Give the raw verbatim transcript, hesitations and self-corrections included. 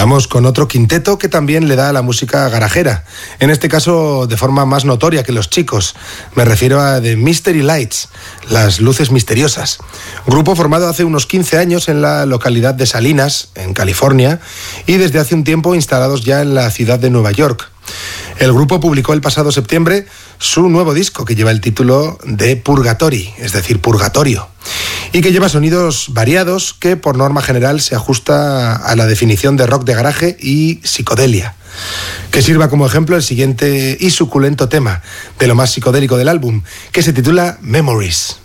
Vamos con otro quinteto que también le da a la música garajera, en este caso de forma más notoria que los chicos. Me refiero a The Mystery Lights, las luces misteriosas. Grupo formado hace unos quince años en la localidad de Salinas, en California, y desde hace un tiempo instalados ya en la ciudad de Nueva York. El grupo publicó el pasado septiembre su nuevo disco, que lleva el título de Purgatory, es decir, Purgatorio, y que lleva sonidos variados que por norma general se ajusta a la definición de rock de garaje y psicodelia. Que sirva como ejemplo el siguiente y suculento tema de lo más psicodélico del álbum, que se titula Memories.